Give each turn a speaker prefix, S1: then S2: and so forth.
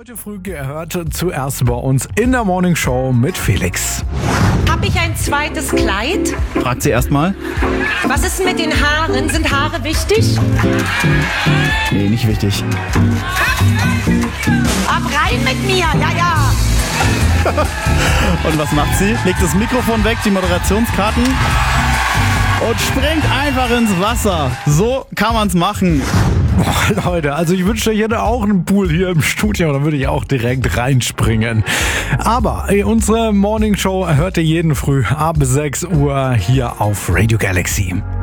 S1: Heute früh gehört zuerst bei uns in der Morning Show mit Felix.
S2: Hab ich ein zweites Kleid?
S3: Fragt sie erstmal.
S2: Was ist mit den Haaren? Sind Haare wichtig?
S3: Nee, nicht wichtig.
S2: Ab rein mit mir, ja.
S3: Und was macht sie? Legt das Mikrofon weg, die Moderationskarten und springt einfach ins Wasser. So kann man's machen.
S1: Boah, Leute, also ich wünschte, ich hätte auch einen Pool hier im Studio, da würde ich auch direkt reinspringen. Aber unsere Morning Show hört ihr jeden Früh ab 6 Uhr hier auf Radio Galaxy.